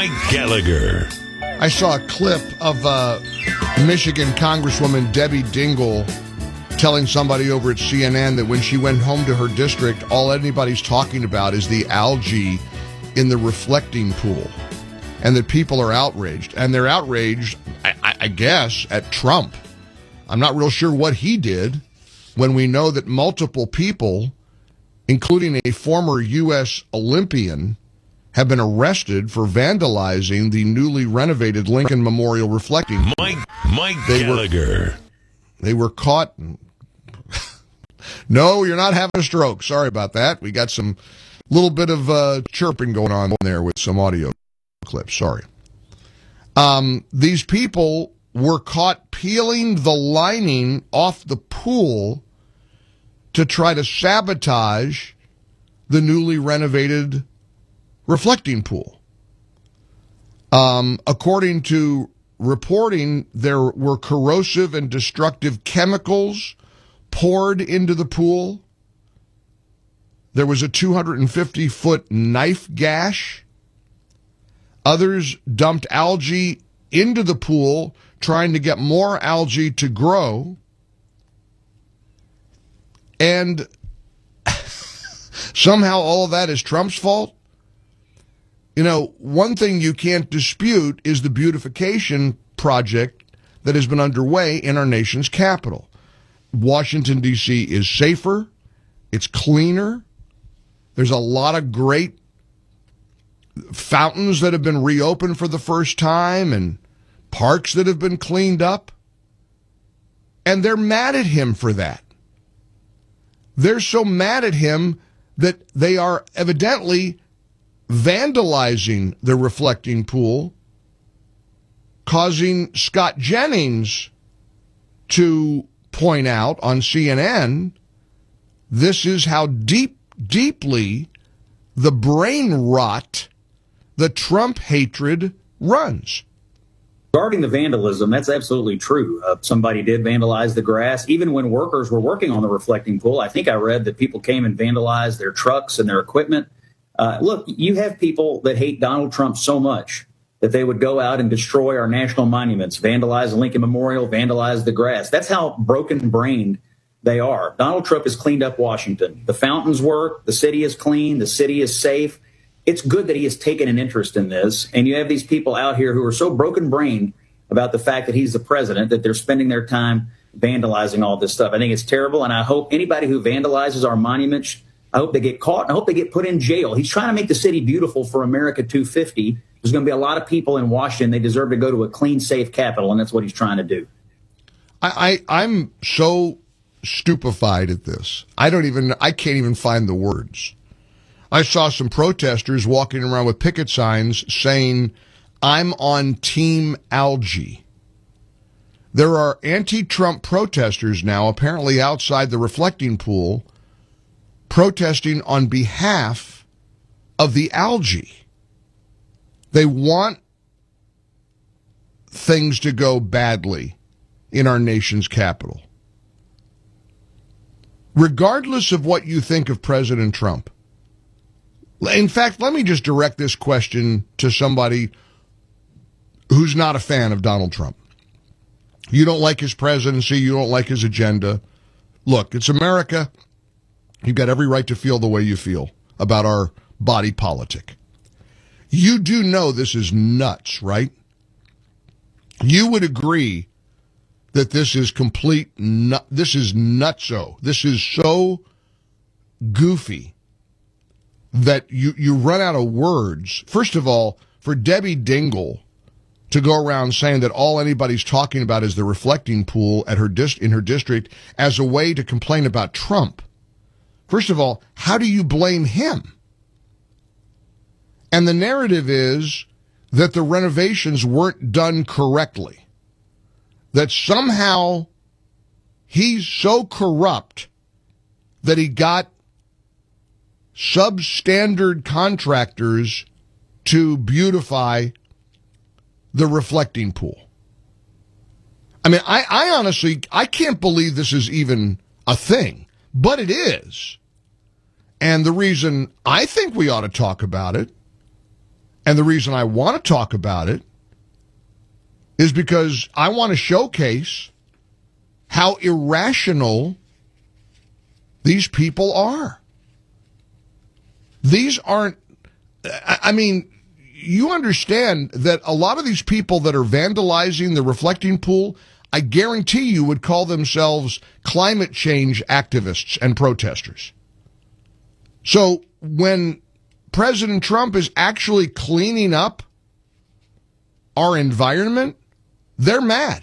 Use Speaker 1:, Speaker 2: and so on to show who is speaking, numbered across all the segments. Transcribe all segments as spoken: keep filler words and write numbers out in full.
Speaker 1: Mike Gallagher.
Speaker 2: I saw a clip of uh, Michigan Congresswoman Debbie Dingell telling somebody over at C N N that when she went home to her district, all anybody's talking about is the algae in the reflecting pool, and that people are outraged. And they're outraged, I, I, I guess, at Trump. I'm not real sure what he did when we know that multiple people, including a former U S Olympian, have been arrested for vandalizing the newly renovated Lincoln Memorial reflecting pool.
Speaker 1: Mike, Mike
Speaker 2: They
Speaker 1: Gallagher.
Speaker 2: Were, they were caught. No, you're not having a stroke. Sorry about that. We got some little bit of uh, chirping going on there with some audio clips. Sorry. Um, these people were caught peeling the lining off the pool to try to sabotage the newly renovated reflecting pool. Um, according to reporting, there were corrosive and destructive chemicals poured into the pool. There was a two hundred fifty foot knife gash. Others dumped algae into the pool, trying to get more algae to grow. And somehow all of that is Trump's fault. You know, one thing you can't dispute is the beautification project that has been underway in our nation's capital. Washington, D C is safer. It's cleaner. There's a lot of great fountains that have been reopened for the first time and parks that have been cleaned up. And they're mad at him for that. They're so mad at him that they are evidently vandalizing the reflecting pool, causing Scott Jennings to point out on C N N, this is how deep, deeply the brain rot, the Trump hatred runs.
Speaker 3: Regarding the vandalism, that's absolutely true. Uh, somebody did vandalize the grass. Even when workers were working on the reflecting pool, I think I read that people came and vandalized their trucks and their equipment. Uh, look, you have people that hate Donald Trump so much that they would go out and destroy our national monuments, vandalize the Lincoln Memorial, vandalize the grass. That's how broken-brained they are. Donald Trump has cleaned up Washington. The fountains work. The city is clean. The city is safe. It's good that he has taken an interest in this. And you have these people out here who are so broken-brained about the fact that he's the president that they're spending their time vandalizing all this stuff. I think it's terrible, and I hope anybody who vandalizes our monuments, I hope they get caught, and I hope they get put in jail. He's trying to make the city beautiful for America two fifty. There's going to be a lot of people in Washington. They deserve to go to a clean, safe capital, and that's what he's trying to do.
Speaker 2: I, I I'm so stupefied at this. I don't even, I can't even find the words. I saw some protesters walking around with picket signs saying, "I'm on Team Algae." There are anti-Trump protesters now, apparently outside the reflecting pool, protesting on behalf of the algae. They want things to go badly in our nation's capital. Regardless of what you think of President Trump. In fact, let me just direct this question to somebody who's not a fan of Donald Trump. You don't like his presidency. You don't like his agenda. Look, it's America. You've got every right to feel the way you feel about our body politic. You do know this is nuts, right? You would agree that this is complete, nut, this is nutso. This is so goofy that you, you run out of words. First of all, for Debbie Dingell to go around saying that all anybody's talking about is the reflecting pool at her dis- in her district as a way to complain about Trump. First of all, how do you blame him? And the narrative is that the renovations weren't done correctly. That somehow he's so corrupt that he got substandard contractors to beautify the reflecting pool. I mean, I, I honestly, I can't believe this is even a thing, but it is. And the reason I think we ought to talk about it And the reason I want to talk about it is because I want to showcase how irrational these people are. These aren't, I mean, you understand that a lot of these people that are vandalizing the reflecting pool, I guarantee you would call themselves climate change activists and protesters. So when President Trump is actually cleaning up our environment, they're mad.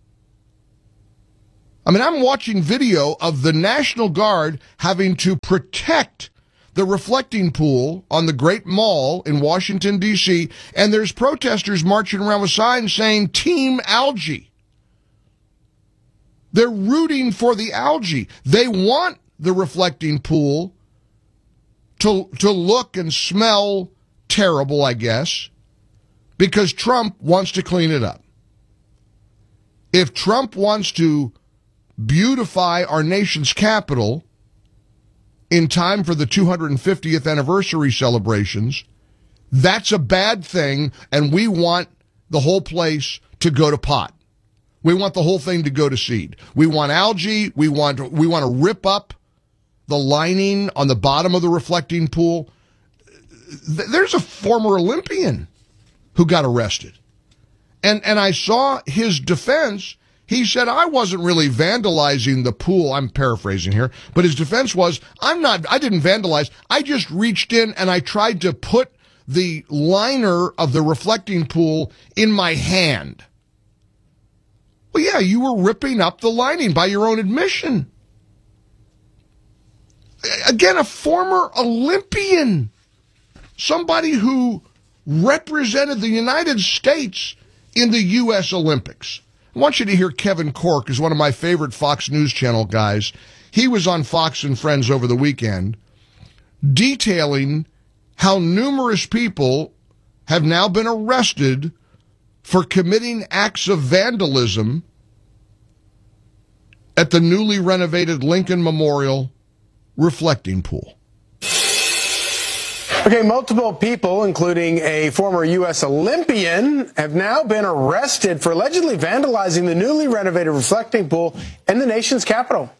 Speaker 2: I mean, I'm watching video of the National Guard having to protect the reflecting pool on the Great Mall in Washington, D C, and there's protesters marching around with signs saying Team Algae. They're rooting for the algae. They want the reflecting pool to, to look and smell terrible, I guess, because Trump wants to clean it up. If Trump wants to beautify our nation's capital in time for the two hundred fiftieth anniversary celebrations, that's a bad thing, and we want the whole place to go to pot. We want the whole thing to go to seed. We want algae. We want we want to rip up the lining on the bottom of the reflecting pool. There's a former Olympian who got arrested. And and I saw his defense. He said, I wasn't really vandalizing the pool. I'm paraphrasing here, but his defense was, I'm not, I didn't vandalize. I just reached in and I tried to put the liner of the reflecting pool in my hand. Well, yeah, you were ripping up the lining by your own admission. Again, a former Olympian, somebody who represented the United States in the U S Olympics. I want you to hear Kevin Corke, who's one of my favorite Fox News Channel guys. He was on Fox and Friends over the weekend, detailing how numerous people have now been arrested for committing acts of vandalism at the newly renovated Lincoln Memorial reflecting pool.
Speaker 1: Okay, multiple people, including a former U S Olympian, have now been arrested for allegedly vandalizing the newly renovated reflecting pool in the nation's capital.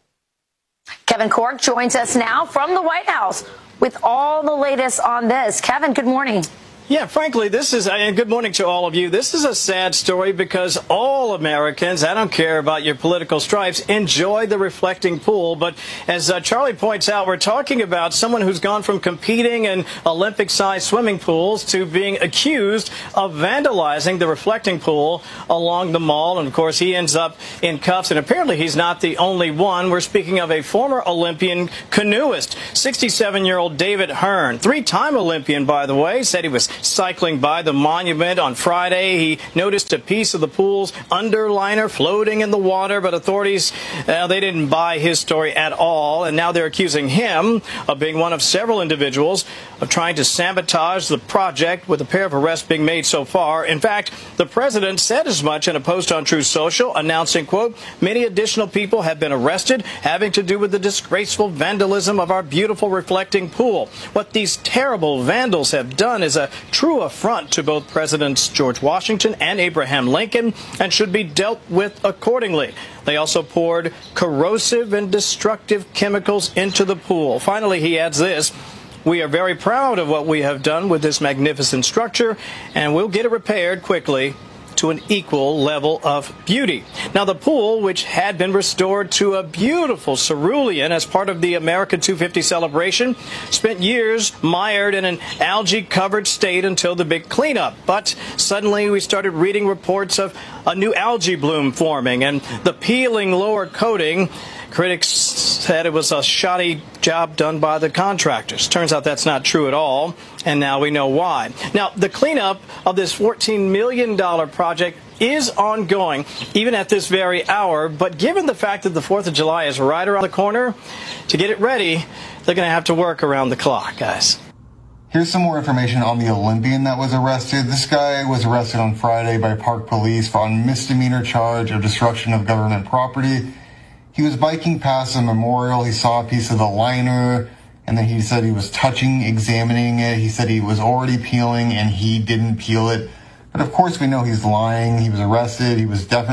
Speaker 4: Kevin Corke joins us now from the White House with all the latest on this. Kevin, good morning.
Speaker 5: Yeah, frankly, this is, and good morning to all of you. This is a sad story because all Americans, I don't care about your political stripes, enjoy the reflecting pool. But as uh, Charlie points out, we're talking about someone who's gone from competing in Olympic-sized swimming pools to being accused of vandalizing the reflecting pool along the mall. And, of course, he ends up in cuffs. And apparently he's not the only one. We're speaking of a former Olympian canoeist, sixty-seven-year-old David Hearn, three-time Olympian, by the way, said he was cycling by the monument on Friday. He noticed a piece of the pool's underliner floating in the water, but authorities, uh, they didn't buy his story at all, and now they're accusing him of being one of several individuals of trying to sabotage the project, with a pair of arrests being made so far. In fact, the president said as much in a post on Truth Social, announcing, quote, many additional people have been arrested having to do with the disgraceful vandalism of our beautiful reflecting pool. What these terrible vandals have done is a true affront to both Presidents George Washington and Abraham Lincoln, and should be dealt with accordingly. They also poured corrosive and destructive chemicals into the pool. Finally, he adds this: we are very proud of what we have done with this magnificent structure, and we'll get it repaired quickly to an equal level of beauty. Now, the pool, which had been restored to a beautiful cerulean as part of the America two fifty celebration, spent years mired in an algae-covered state until the big cleanup. But suddenly we started reading reports of a new algae bloom forming, and the peeling lower coating, critics said it was a shoddy job done by the contractors. Turns out that's not true at all, and now we know why. Now, the cleanup of this fourteen million dollars project is ongoing, even at this very hour, but given the fact that the fourth of July is right around the corner, to get it ready, they're going to have to work around the clock, guys.
Speaker 6: Here's some more information on the Olympian that was arrested. This guy was arrested on Friday by Park Police for a misdemeanor charge of destruction of government property. He was biking past a memorial. He saw a piece of the liner, And then he said he was touching, examining it. He said he was already peeling and he didn't peel it. But of course we know he's lying. He was arrested. He was definitely...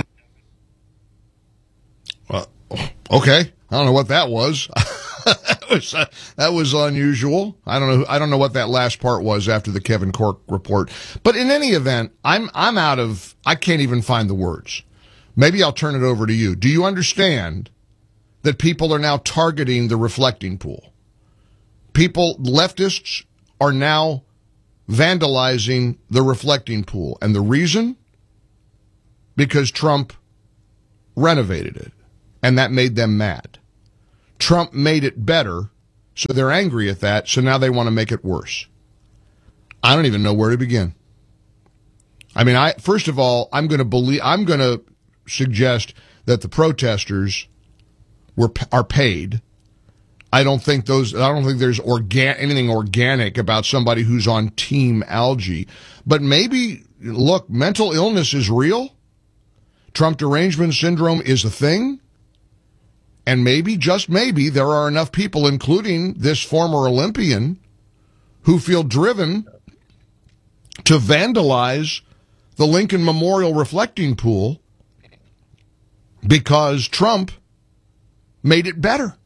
Speaker 2: Well, okay. I don't know what that was. that was uh, that was unusual. I don't know. I don't know what that last part was after the Kevin Corke report. But in any event, I'm I'm out of. I can't even find the words. Maybe I'll turn it over to you. Do you understand that people are now targeting the reflecting pool? People, leftists, are now vandalizing the reflecting pool, and the reason? Because Trump renovated it, and that made them mad. Trump made it better, so they're angry at that, so now they want to make it worse. I don't even know where to begin. I mean, I first of all, I'm going to believe I'm going to suggest that the protesters were are paid. I don't think those I don't think there's organ, anything organic about somebody who's on Team Algae, but maybe look, mental illness is real. Trump derangement syndrome is a thing. And maybe, just maybe, there are enough people, including this former Olympian, who feel driven to vandalize the Lincoln Memorial reflecting pool because Trump made it better.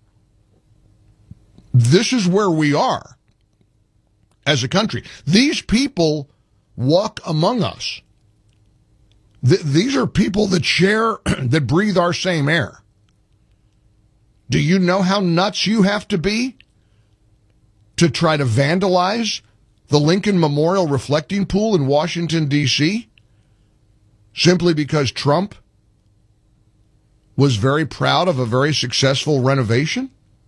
Speaker 2: This is where we are as a country. These people walk among us. Th- these are people that share, that breathe our same air. Do you know how nuts you have to be to try to vandalize the Lincoln Memorial reflecting pool in Washington, D C, simply because Trump was very proud of a very successful renovation?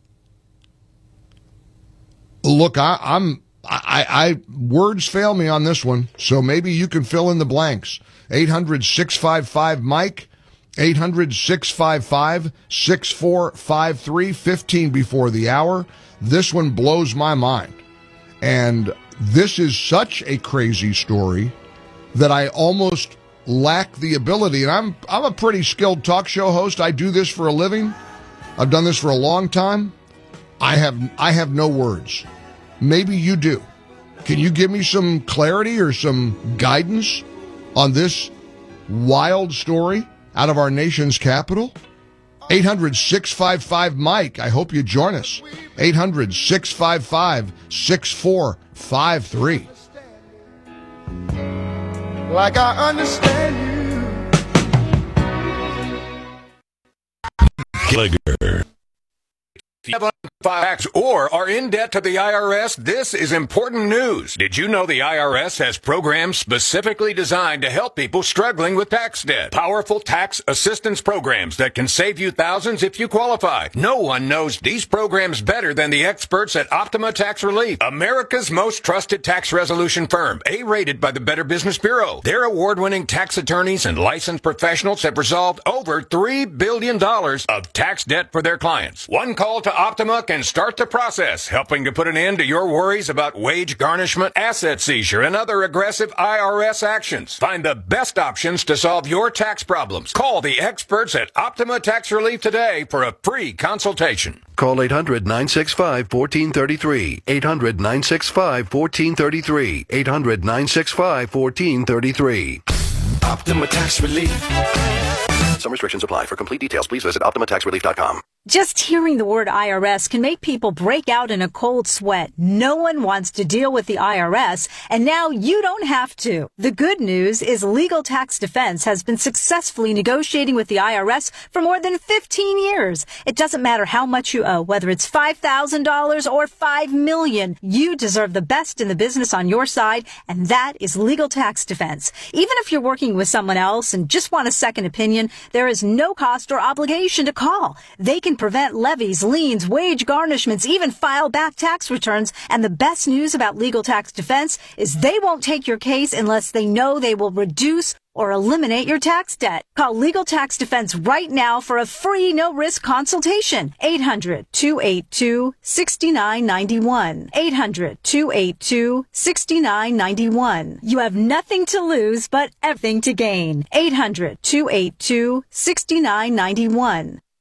Speaker 2: Look, I, I'm I, I words fail me on this one, so maybe you can fill in the blanks. eight hundred, six five five, Mike. eight hundred, six five five, six four five three, fifteen before the hour. This one blows my mind. And this is such a crazy story that I almost lack the ability. And I'm I'm a pretty skilled talk show host. I do this for a living. I've done this for a long time. I have I have no words. Maybe you do. Can you give me some clarity or some guidance on this wild story out of our nation's capital? eight hundred, six five five, Mike. I hope you join us. eight hundred, six five five, six four five three.
Speaker 7: Like I understand you.
Speaker 8: Gallagher. If you have tax or are in debt to the I R S, this is important news. Did you know the I R S has programs specifically designed to help people struggling with tax debt? Powerful tax assistance programs that can save you thousands if you qualify. No one knows these programs better than the experts at Optima Tax Relief, America's most trusted tax resolution firm, A-rated by the Better Business Bureau. Their award-winning tax attorneys and licensed professionals have resolved over three billion dollars of tax debt for their clients. One call to Optima can start the process, helping to put an end to your worries about wage garnishment, asset seizure, and other aggressive I R S actions. Find the best options to solve your tax problems. Call the experts at Optima Tax Relief today for a free consultation.
Speaker 9: Call eight hundred, nine six five, one four three three. eight hundred, nine six five, one four three three. eight hundred, nine six five, one four three three.
Speaker 7: Optima Tax Relief.
Speaker 9: Some restrictions apply. For complete details, please visit optima tax relief dot com.
Speaker 10: Just hearing the word I R S can make people break out in a cold sweat. No one wants to deal with the I R S, and now you don't have to. The good news is Legal Tax Defense has been successfully negotiating with the I R S for more than fifteen years. It doesn't matter how much you owe, whether it's five thousand dollars or five million dollars. You deserve the best in the business on your side, and that is Legal Tax Defense. Even if you're working with someone else and just want a second opinion, there is no cost or obligation to call. They can prevent levies, liens, wage garnishments, even file back tax returns. And the best news about Legal Tax Defense is they won't take your case unless they know they will reduce or eliminate your tax debt. Call Legal Tax Defense right now for a free no-risk consultation. eight hundred, two eight two, six nine nine one. eight hundred, two eight two, six nine nine one. You have nothing to lose but everything to gain. eight hundred, two eight two, six nine nine one.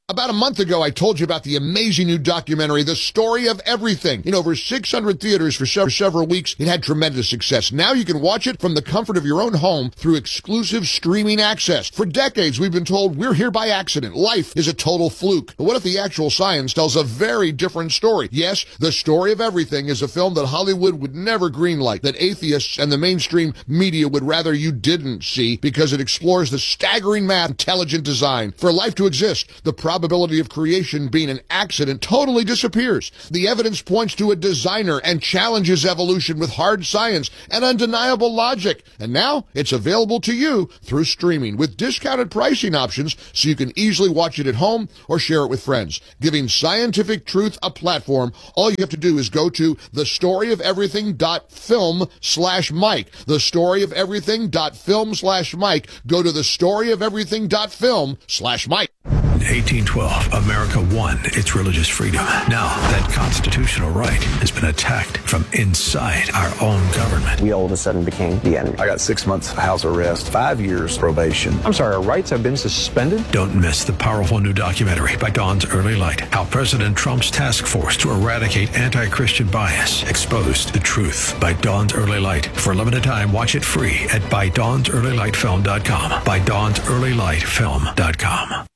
Speaker 2: About a month ago, I told you about the amazing new documentary, The Story of Everything. In over six hundred theaters for several weeks, it had tremendous success. Now you can watch it from the comfort of your own home through exclusive streaming access. For decades, we've been told we're here by accident. Life is a total fluke. But what if the actual science tells a very different story? Yes, The Story of Everything is a film that Hollywood would never greenlight, that atheists and the mainstream media would rather you didn't see, because it explores the staggering math, intelligent design. For life to exist, the probability of creation being an accident totally disappears. The evidence points to a designer and challenges evolution with hard science and undeniable logic. And now it's available to you through streaming with discounted pricing options, so you can easily watch it at home or share it with friends. Giving scientific truth a platform, all you have to do is go to thestoryofeverything.film slash Mike. Thestoryofeverything.film slash Mike. Go to thestoryofeverything.film slash Mike.
Speaker 11: In eighteen twelve, America won its religious freedom. Now, that constitutional right has been attacked from inside our own government.
Speaker 12: We all of a sudden became the enemy.
Speaker 13: I got six months house arrest, five years probation.
Speaker 12: I'm sorry, our rights have been suspended?
Speaker 11: Don't miss the powerful new documentary by Dawn's Early Light, how President Trump's task force to eradicate anti-Christian bias exposed the truth, by Dawn's Early Light. For a limited time, watch it free at by dawns early light film dot com. by dawns early light film dot com.